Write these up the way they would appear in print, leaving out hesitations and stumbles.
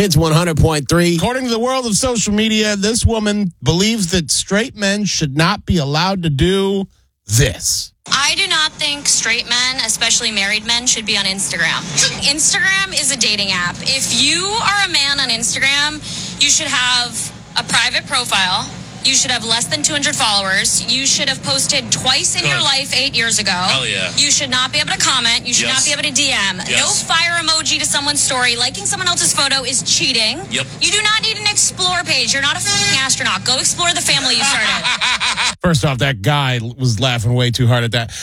Hits 100.3. According to the world of social media, this woman believes that straight men should not be allowed to do this. I do not think straight men, especially married men, should be on Instagram. Instagram is a dating app. If you are a man on Instagram, you should have a private profile. You should have less than 200 followers. You should have posted twice in your life 8 years ago. Hell yeah. You should not be able to comment. You should not be able to DM. Yes. No fire emoji to someone's story. Liking someone else's photo is cheating. Yep. You do not need an explore page. You're not a f***ing astronaut. Go explore the family you started. First off, that guy was laughing way too hard at that.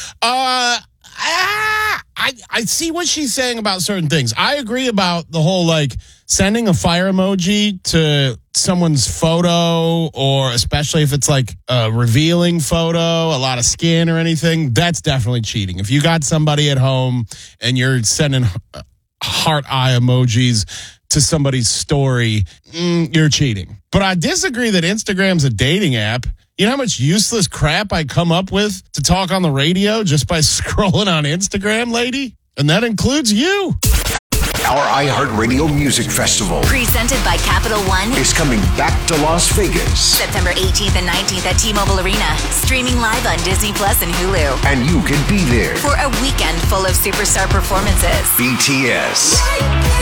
I see what she's saying about certain things. I agree about the whole, like, sending a fire emoji to someone's photo, or especially if it's like a revealing photo, a lot of skin or anything, that's definitely cheating. If you got somebody at home and you're sending heart eye emojis to somebody's story, you're cheating. But I disagree that Instagram's a dating app. You know how much useless crap I come up with to talk on the radio just by scrolling on Instagram, lady? And that includes you. Our iHeartRadio Music Festival, presented by Capital One, is coming back to Las Vegas. September 18th and 19th at T-Mobile Arena. Streaming live on Disney Plus and Hulu. And you can be there For a weekend full of superstar performances. BTS.